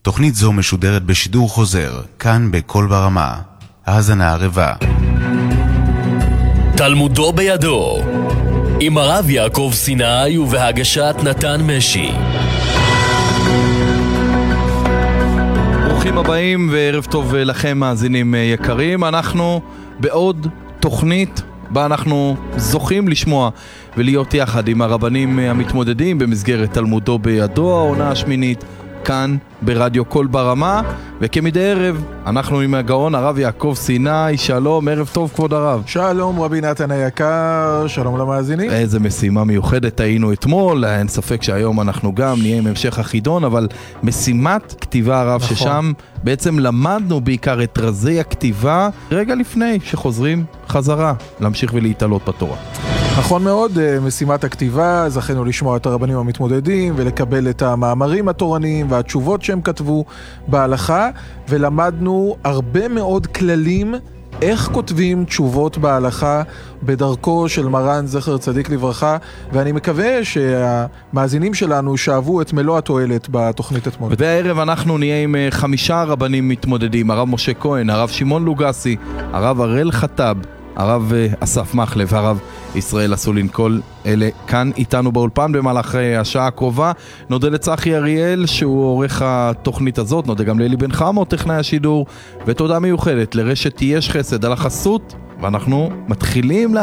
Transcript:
תוכנית זו משודרת בשידור חוזר, כאן בכל ברמה. האזנה ערבה. תלמודו בידו, עם הרב יעקב סיני ובהגשת נתן משי. ברוכים הבאים וערב טוב לכם מאזינים יקרים. אנחנו בעוד תוכנית בה אנחנו זוכים לשמוע ולהיות יחד עם הרבנים המתמודדים במסגרת תלמודו בידו, העונה השמינית, כאן ברדיו כל ברמה. וכמדי ערב אנחנו עם הגאון הרב יעקב סיני. שלום, ערב טוב כבוד הרב. שלום רבי נתן היקר, שלום למאזינים. איזה משימה מיוחדת היינו אתמול, אין ספק שהיום אנחנו גם נהיה עם המשך החידון, אבל משימת כתיבה הרב, נכון. ששם בעצם למדנו בעיקר את רזי הכתיבה רגע לפני שחוזרים חזרה להמשיך ולהתעלות בתורה. נכון מאוד, משימת הכתיבה, זכינו לשמוע את הרבנים המתמודדים ולקבל את המאמרים התורניים והתשובות שהם כתבו בהלכה, ולמדנו הרבה מאוד כללים איך כותבים תשובות בהלכה בדרכו של מרן זכר צדיק לברכה, ואני מקווה שהמאזינים שלנו שאהבו את מלוא התועלת בתוכנית אתמול. ובערב אנחנו נהיה עם 5 רבנים מתמודדים, הרב משה כהן, הרב שמעון לוגסי, הרב הראל חטב, הרב אסף מחלב, הרב ישראל אסולין. כל אלה כאן איתנו באולפן במהלך השעה הקרובה. נודה לצחי אריאל שהוא עורך התוכנית הזאת, נודה גם לאלי בן חמו טכנאי השידור, ותודה מיוחדת לרשת יש חסד על החסות. ואנחנו מתחילים